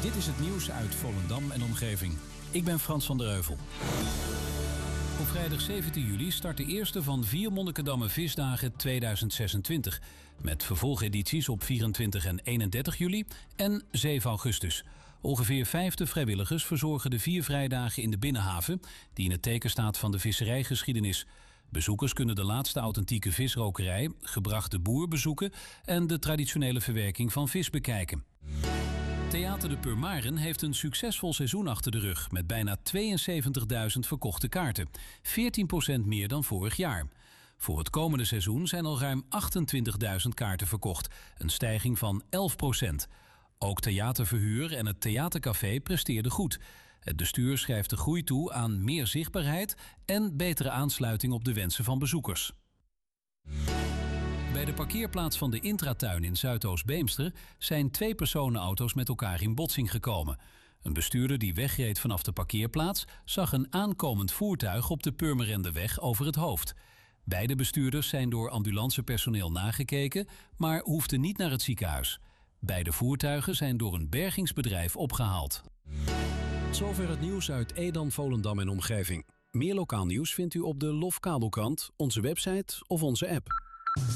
Dit is het nieuws uit Volendam en omgeving. Ik ben Frans van der Heuvel. Op vrijdag 17 juli start de eerste van 4 Monnikendammer Visdagen 2026. Met vervolgedities op 24 en 31 juli en 7 augustus. Ongeveer 50 vrijwilligers verzorgen de 4 vrijdagen in de Binnenhaven, die in het teken staat van de visserijgeschiedenis. Bezoekers kunnen de laatste authentieke visrokerij, gebrachte boer bezoeken en de traditionele verwerking van vis bekijken. Theater de Purmaren heeft een succesvol seizoen achter de rug met bijna 72.000 verkochte kaarten. 14% meer dan vorig jaar. Voor het komende seizoen zijn al ruim 28.000 kaarten verkocht, een stijging van 11%. Ook theaterverhuur en het theatercafé presteerden goed. Het bestuur schrijft de groei toe aan meer zichtbaarheid en betere aansluiting op de wensen van bezoekers. Bij de parkeerplaats van de Intratuin in Zuidoost-Beemster zijn 2 personenauto's met elkaar in botsing gekomen. Een bestuurder die wegreed vanaf de parkeerplaats zag een aankomend voertuig op de Purmerendeweg over het hoofd. Beide bestuurders zijn door ambulancepersoneel nagekeken, maar hoefden niet naar het ziekenhuis. Beide voertuigen zijn door een bergingsbedrijf opgehaald. Zover het nieuws uit Edam, Volendam en omgeving. Meer lokaal nieuws vindt u op de LOF Kabelkrant, onze website of onze app.